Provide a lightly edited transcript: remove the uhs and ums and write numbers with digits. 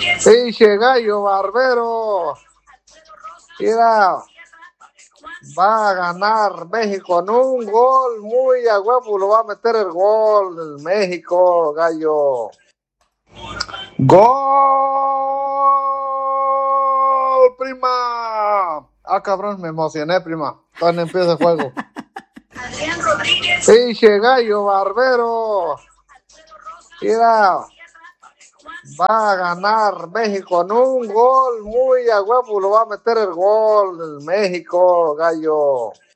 Pinche gallo barbero. Mira, va a ganar México en un gol muy a huevo, lo va a meter el gol del México, gallo. ¡Gol, prima! Ah, cabrón, me emocioné, prima. Todavía no empieza el juego. Pinche gallo barbero. Mira, va a ganar México en un gol muy a huevo, lo va a meter el gol del México, gallo.